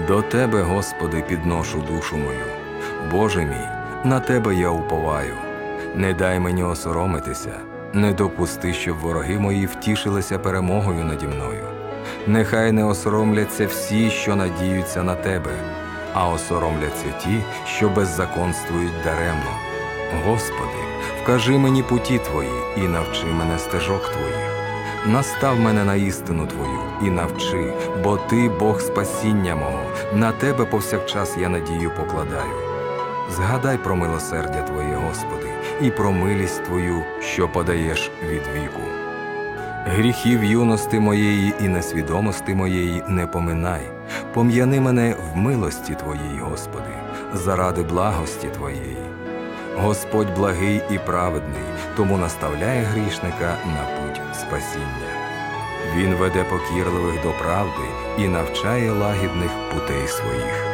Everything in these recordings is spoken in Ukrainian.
До Тебе, Господи, підношу душу мою. Боже мій, на Тебе я уповаю. Не дай мені осоромитися, не допусти, щоб вороги мої втішилися перемогою наді мною. Нехай не осоромляться всі, що надіються на Тебе, а осоромляться ті, що беззаконствують даремно. Господи, вкажи мені путі Твої і навчи мене стежок Твоїх. Настав мене на істину Твою і навчи, бо Ти – Бог спасіння мого, на Тебе повсякчас я надію покладаю. Згадай про милосердя Твоє, Господи, і про милість Твою, що подаєш від віку. Гріхів юності моєї і несвідомості моєї не поминай. Пом'яни мене в милості Твоїй, Господи, заради благості Твоєї. Господь благий і праведний, тому наставляє грішника на путь спасіння. Він веде покірливих до правди і навчає лагідних путей своїх.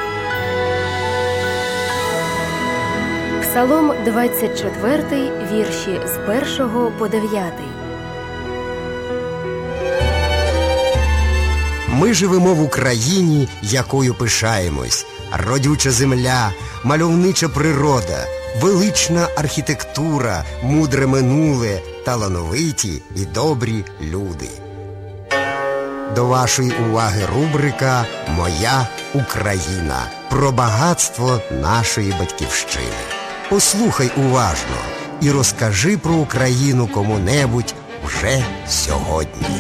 Псалом 24, вірші з 1 по 9. Ми живемо в Україні, якою пишаємось. Родюча земля, мальовнича природа, велична архітектура, мудре минуле, талановиті і добрі люди. До вашої уваги рубрика «Моя Україна» про багатство нашої батьківщини. Послухай уважно і розкажи про Україну кому-небудь вже сьогодні.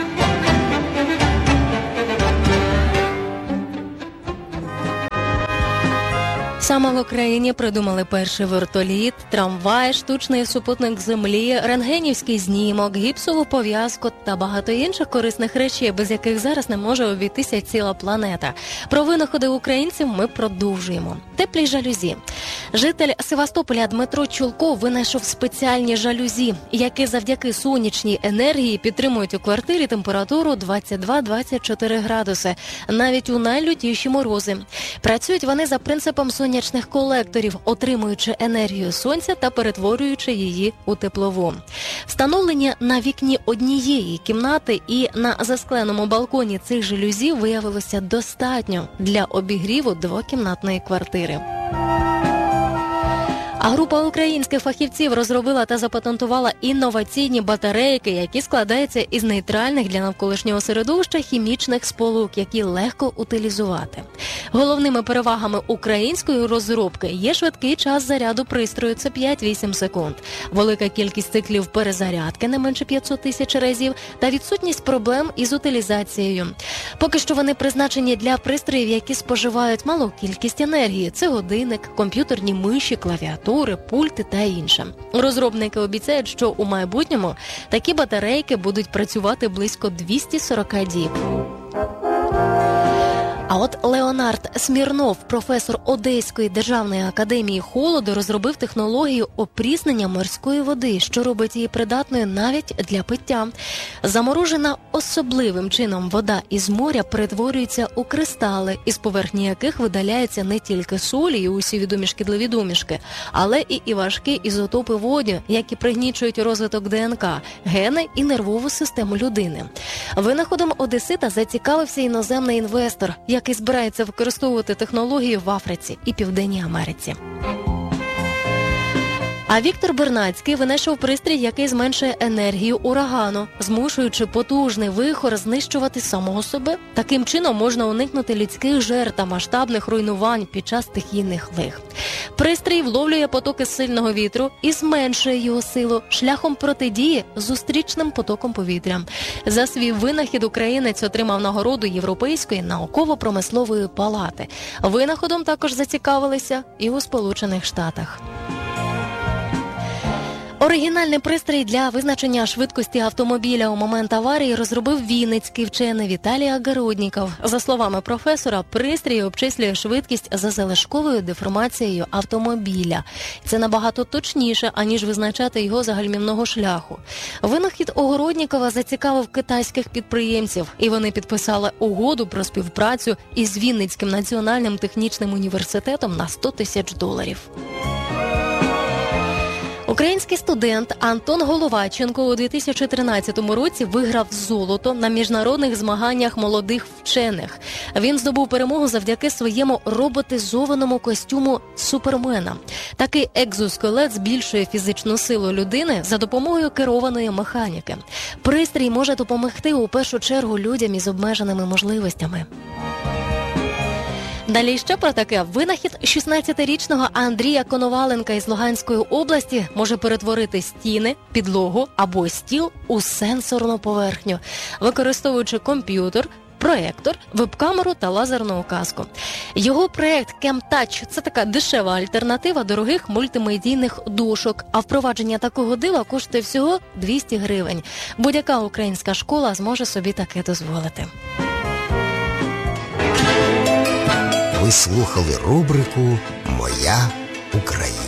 Саме в Україні придумали перший вертоліт, трамвай, штучний супутник землі, рентгенівський знімок, гіпсову пов'язку та багато інших корисних речей, без яких зараз не може обійтися ціла планета. Про винаходи українців ми продовжуємо. Теплі жалюзі. Житель Севастополя Дмитро Чулко винайшов спеціальні жалюзі, які завдяки сонячній енергії підтримують у квартирі температуру 22-24 градуси, навіть у найлютіші морози. Працюють вони за принципом сонячних колекторів, отримуючи енергію сонця та перетворюючи її у теплову. Встановлені на вікні однієї кімнати і на заскленому балконі цих жалюзі виявилося достатньо для обігріву двокімнатної квартири. А група українських фахівців розробила та запатентувала інноваційні батарейки, які складаються із нейтральних для навколишнього середовища хімічних сполук, які легко утилізувати. Головними перевагами української розробки є швидкий час заряду пристрою – це 5-8 секунд, велика кількість циклів перезарядки – не менше 500 тисяч разів та відсутність проблем із утилізацією. Поки що вони призначені для пристроїв, які споживають малу кількість енергії – це годинник, комп'ютерні миші, клавіатури, пульти та інше. Розробники обіцяють, що у майбутньому такі батарейки будуть працювати близько 240 діб. А от Леонард Смірнов, професор Одеської державної академії холоду, розробив технологію опріснення морської води, що робить її придатною навіть для пиття. Заморожена особливим чином вода із моря перетворюється у кристали, із поверхні яких видаляються не тільки солі і усі відомі шкідливі домішки, але і важкі ізотопи водню, які пригнічують розвиток ДНК, гени і нервову систему людини. Винаходом одесита зацікавився іноземний інвестор, який збирається використовувати технологію в Африці і Південній Америці. А Віктор Бернацький винайшов пристрій, який зменшує енергію урагану, змушуючи потужний вихор знищувати самого себе. Таким чином можна уникнути людських жертв та масштабних руйнувань під час стихійних лих. Пристрій вловлює потоки сильного вітру і зменшує його силу шляхом протидії зустрічним потоком повітря. За свій винахід українець отримав нагороду Європейської науково-промислової палати. Винаходом також зацікавилися і у Сполучених Штатах. Оригінальний пристрій для визначення швидкості автомобіля у момент аварії розробив вінницький вчений Віталій Огородніков. За словами професора, пристрій обчислює швидкість за залишковою деформацією автомобіля. Це набагато точніше, аніж визначати його за гальмівного шляху. Винахід Огороднікова зацікавив китайських підприємців, і вони підписали угоду про співпрацю із Вінницьким національним технічним університетом на $100 тисяч. Український студент Антон Головаченко у 2013 році виграв золото на міжнародних змаганнях молодих вчених. Він здобув перемогу завдяки своєму роботизованому костюму Супермена. Такий екзоскелет збільшує фізичну силу людини за допомогою керованої механіки. Пристрій може допомогти у першу чергу людям із обмеженими можливостями. Далі ще про таке. Винахід 16-річного Андрія Коноваленка із Луганської області може перетворити стіни, підлогу або стіл у сенсорну поверхню, використовуючи комп'ютер, проектор, веб-камеру та лазерну указку. Його проект CamTouch – це така дешева альтернатива дорогих мультимедійних дошок, а впровадження такого дива коштує всього 200 гривень. Будь-яка українська школа зможе собі таке дозволити. Ви слухали рубрику «Моя Україна».